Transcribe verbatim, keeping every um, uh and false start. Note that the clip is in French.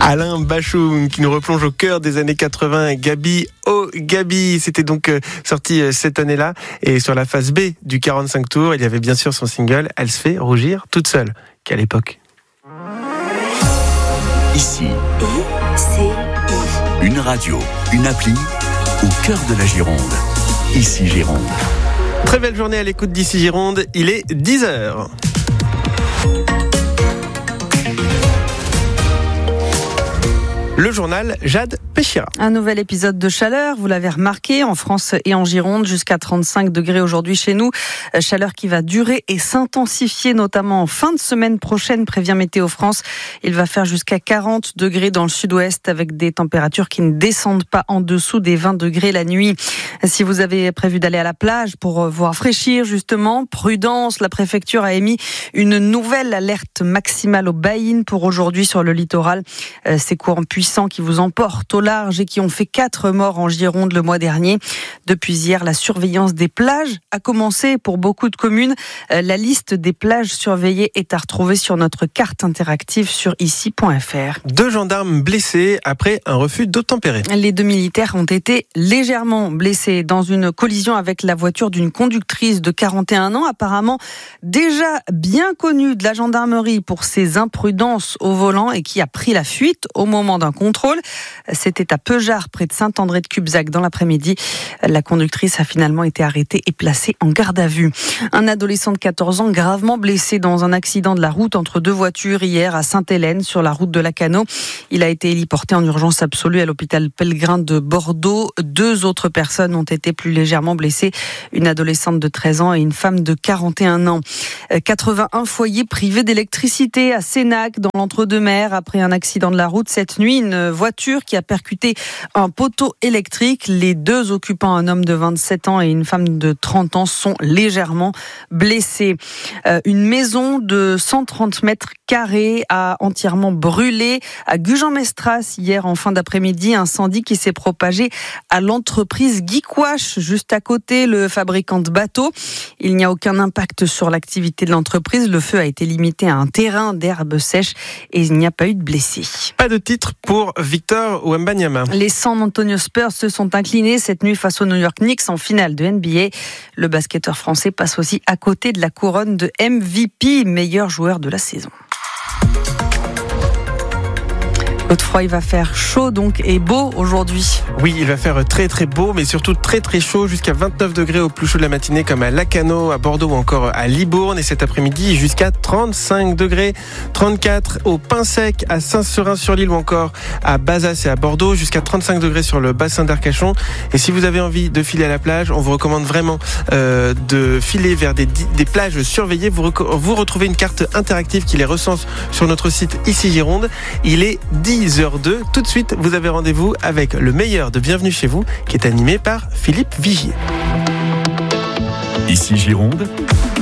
Alain Bachung qui nous replonge au cœur des années quatre-vingts. Gabi, oh Gabi, c'était donc euh, sorti euh, cette année-là. Et sur la phase B du quarante-cinq tours, il y avait bien sûr son single « Elle se fait rougir toute seule ». Quelle époque. Ici, I C I. une radio, une appli au cœur de la Gironde. Ici Gironde. Très belle journée à l'écoute d'Ici Gironde, il est dix heures. Le journal Jade Péchira. Un nouvel épisode de chaleur, vous l'avez remarqué, en France et en Gironde, jusqu'à trente-cinq degrés aujourd'hui chez nous. Chaleur qui va durer et s'intensifier, notamment en fin de semaine prochaine, prévient Météo France. Il va faire jusqu'à quarante degrés dans le sud-ouest, avec des températures qui ne descendent pas en dessous des vingt degrés la nuit. Si vous avez prévu d'aller à la plage pour vous rafraîchir, justement, prudence, la préfecture a émis une nouvelle alerte maximale au baïnes pour aujourd'hui sur le littoral. Ces courants puissants qui vous emportent au large et qui ont fait quatre morts en Gironde le mois dernier. Depuis hier, la surveillance des plages a commencé pour beaucoup de communes. La liste des plages surveillées est à retrouver sur notre carte interactive sur ici point f r. Deux gendarmes blessés après un refus d'obtempérer. Les deux militaires ont été légèrement blessés dans une collision avec la voiture d'une conductrice de quarante et un ans, apparemment déjà bien connue de la gendarmerie pour ses imprudences au volant et qui a pris la fuite au moment d'un contrôle. C'était à Peugeard, près de Saint-André-de-Cubzac, dans l'après-midi. La conductrice a finalement été arrêtée et placée en garde à vue. Un adolescent de quatorze ans gravement blessé dans un accident de la route entre deux voitures hier à Sainte-Hélène, sur la route de Lacanau. Il a été héliporté en urgence absolue à l'hôpital Pellegrin de Bordeaux. Deux autres personnes ont été plus légèrement blessées, une adolescente de treize ans et une femme de quarante et un ans. quatre-vingt-un foyers privés d'électricité à Sénac, dans l'Entre-deux-Mers, après un accident de la route cette nuit. Une voiture qui a percuté un poteau électrique. Les deux occupants, un homme de vingt-sept ans et une femme de trente ans, sont légèrement blessés. Euh, une maison de cent trente mètres carrés a entièrement brûlé à Gujan-Mestras hier en fin d'après-midi. Incendie qui s'est propagé à l'entreprise Geekwash, juste à côté, le fabricant de bateaux. Il n'y a aucun impact sur l'activité de l'entreprise. Le feu a été limité à un terrain d'herbe sèche et il n'y a pas eu de blessés. Pas de titre pour Victor Wembanyama. Les San Antonio Spurs se sont inclinés cette nuit face aux New York Knicks en finale de N B A. Le basketteur français passe aussi à côté de la couronne de M V P, meilleur joueur de la saison. Godefroy, il va faire chaud donc et beau aujourd'hui. Oui, il va faire très très beau, mais surtout très très chaud, jusqu'à vingt-neuf degrés au plus chaud de la matinée, comme à Lacanau, à Bordeaux ou encore à Libourne. Et cet après-midi, jusqu'à trente-cinq degrés, trente-quatre au Pinsec, à Saint-Seurin-sur-l'Île ou encore à Bazas et à Bordeaux, jusqu'à trente-cinq degrés sur le bassin d'Arcachon. Et si vous avez envie de filer à la plage, on vous recommande vraiment euh, de filer vers des, des plages surveillées. Vous, rec- vous retrouvez une carte interactive qui les recense sur notre site Ici Gironde. Il est dix heures deux. Tout de suite, vous avez rendez-vous avec le meilleur de Bienvenue chez vous, qui est animé par Philippe Vigier. Ici Gironde,